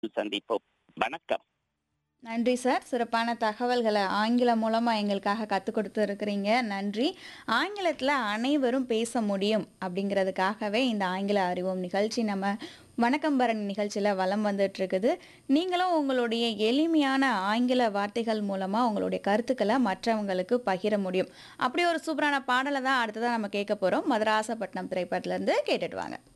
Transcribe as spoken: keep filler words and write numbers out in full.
சந்திப்போம். வணக்கம். நன்றி சார். சிறப்பான தகவல்கள ஆங்கிலம் மூலமா எங்களுக்காக கத்துக் குடுத்துருக்கிறீங்க. நன்றி. ஆங்கிலத்தில அனைவரும் பேச முடியும் அப்படிங்கிறதுக்காகவே இந்த ஆங்கில அறிவோம் நிகழ்ச்சி நம்ம வணக்கம் பரணி நிகழ்ச்சியில வலம் வந்துட்டுருக்குது. நீங்களும் உங்களுடைய எளிமையான ஆங்கில வார்த்தைகள் மூலமா உங்களுடைய கருத்துக்கள மற்றவங்களுக்கு பகிர முடியும். அப்படி ஒரு சூப்பரான பாடல தான் அடுத்ததா நம்ம கேட்க போறோம். மதராசப்பட்டினம் திரைப்படத்திலருந்து கேட்டுட்டு வாங்க.